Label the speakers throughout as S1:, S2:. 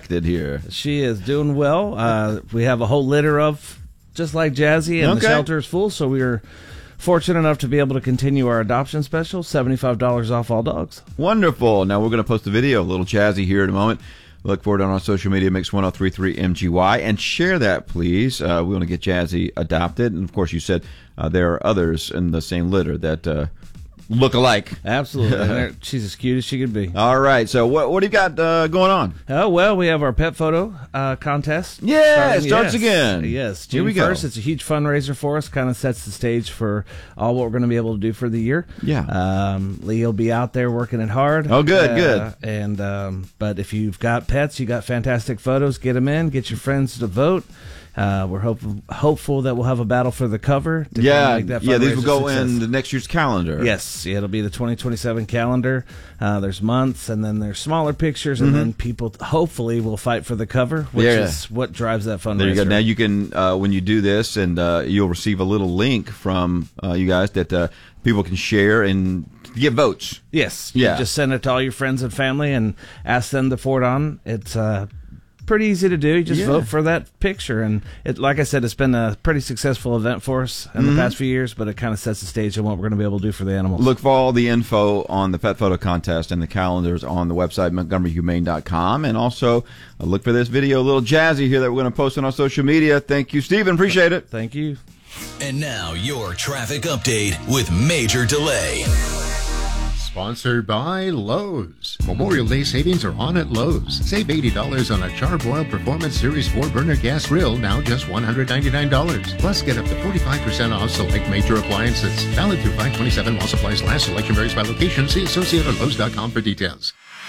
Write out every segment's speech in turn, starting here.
S1: adapted here?
S2: She is doing well. We have a whole litter of just like Jazzy, and the shelter is full, so we are fortunate enough to be able to continue our adoption special, $75 off all dogs.
S1: Wonderful. Now we're going to post a video, a little Jazzy here in a moment. Look for it on our social media, Mix1033MGY, and share that, please. We want to get Jazzy adopted. And, of course, you said there are others in the same litter that look alike.
S2: Absolutely. She's as cute as she could be.
S1: All right. So what do you got going on?
S2: Oh, well, we have our pet photo contest.
S1: Yeah, it starts again.
S2: Yes.
S1: June
S2: 1st. It's a huge fundraiser for us. Kind of sets the stage for all what we're going to be able to do for the year.
S1: Yeah.
S2: Lee will be out there working it hard.
S1: Oh, good.
S2: And but if you've got pets, you got fantastic photos, get them in. Get your friends to vote. We're hopeful that we'll have a battle for the cover. To make that
S1: these will go in the next year's calendar.
S2: Yes, it'll be the 2027 calendar. There's months, and then there's smaller pictures, and then people hopefully will fight for the cover, which is what drives that fundraiser.
S1: There you go. Now you can, when you do this, and you'll receive a little link from you guys that people can share and get votes.
S2: Yes. You just send it to all your friends and family and ask them to forward on. It's pretty easy to do. You just vote for that picture, and like I said, it's been a pretty successful event for us in the past few years, but it kind of sets the stage on what we're going to be able to do for the animals.
S1: Look for all the info on the pet photo contest and the calendars on the website MontgomeryHumane.com, and also look for this video, a little Jazzy here that we're going to post on our social media. Thank you, Stephen. Appreciate it.
S2: Thank you.
S3: And now your traffic update with Major Delay.
S4: Sponsored by Lowe's. Memorial Day savings are on at Lowe's. Save $80 on a Char-Broil Performance Series 4-burner gas grill, now just $199. Plus, get up to 45% off select major appliances. Valid through 5/27 while supplies last. Selection varies by location. See associate on Lowe's.com for details.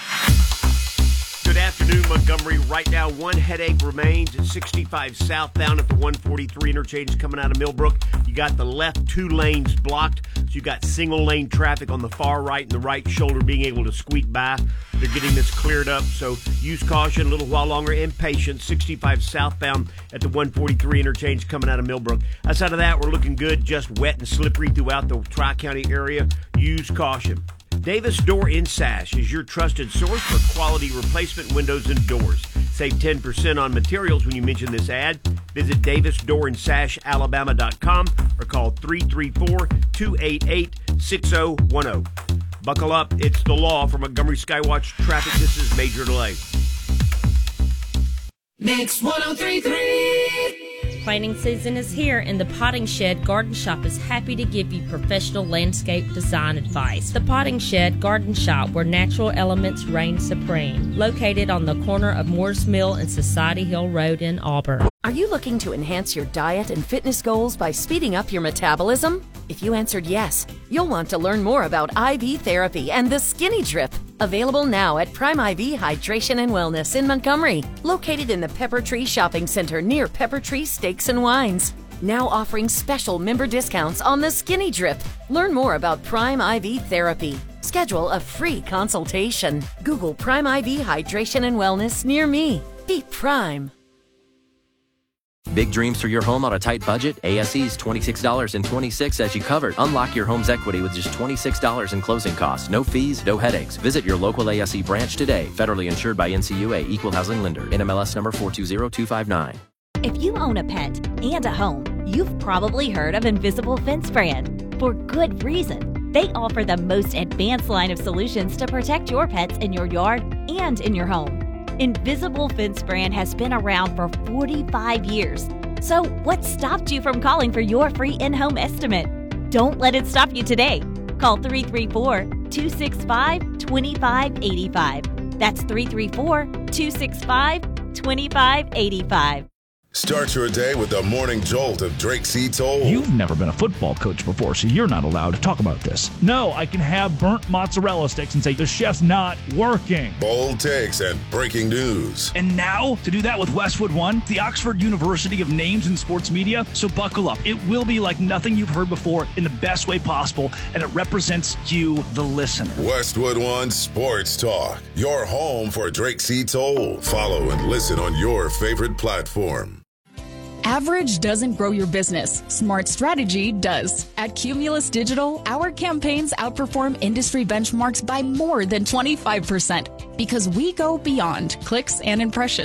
S5: Good afternoon, Montgomery. Right now, one headache remains at 65 southbound at the 143 interchange coming out of Millbrook. You got the left 2 lanes blocked, so you got single lane traffic on the far right and the right shoulder being able to squeak by. They're getting this cleared up, so use caution a little while longer and patience. 65 southbound at the 143 interchange coming out of Millbrook. Outside of that, we're looking good, just wet and slippery throughout the Tri-County area. Use caution. Davis Door in Sash is your trusted source for quality replacement windows and doors. Save 10% on materials when you mention this ad. Visit DavisDoorandSashAlabama.com or call 334-288-6010. Buckle up, it's the law. For Montgomery Skywatch Traffic, this is Major Delay.
S6: Mix 103.3.
S7: Planting season is here, and the Potting Shed Garden Shop is happy to give you professional landscape design advice. The Potting Shed Garden Shop, where natural elements reign supreme. Located on the corner of Moores Mill and Society Hill Road in Auburn.
S8: Are you looking to enhance your diet and fitness goals by speeding up your metabolism? If you answered yes, you'll want to learn more about IV therapy and the Skinny Drip. Available now at Prime IV Hydration and Wellness in Montgomery, located in the Pepper Tree Shopping Center near Pepper Tree Steaks and Wines. Now offering special member discounts on the Skinny Drip. Learn more about Prime IV Therapy. Schedule a free consultation. Google Prime IV Hydration and Wellness near me. Be Prime.
S9: Big dreams for your home on a tight budget? ASE's $26.26 as you covered. Unlock your home's equity with just $26 in closing costs. No fees, no headaches. Visit your local ASE branch today. Federally insured by NCUA, Equal Housing Lender. NMLS number 420259.
S10: If you own a pet and a home, you've probably heard of Invisible Fence Brand. For good reason. They offer the most advanced line of solutions to protect your pets in your yard and in your home. Invisible Fence Brand has been around for 45 years. So what stopped you from calling for your free in-home estimate? Don't let it stop you today. Call 334-265-2585. That's 334-265-2585.
S11: Start your day with the morning jolt of Drake C. Toll.
S12: You've never been a football coach before, so you're not allowed to talk about this. No, I can have burnt mozzarella sticks and say the chef's not working.
S11: Bold takes and breaking news.
S12: And now, to do that with Westwood One, the Oxford University of names in sports media, so buckle up. It will be like nothing you've heard before in the best way possible, and it represents you, the listener.
S11: Westwood One Sports Talk, your home for Drake C. Toll. Follow and listen on your favorite platform.
S13: Average doesn't grow your business. Smart strategy does. At Cumulus Digital, our campaigns outperform industry benchmarks by more than 25% because we go beyond clicks and impressions.